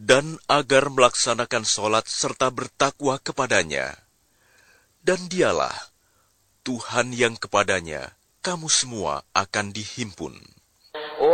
dan agar melaksanakan sholat serta bertakwa kepadanya. Dan dialah Tuhan yang kepadanya kamu semua akan dihimpun.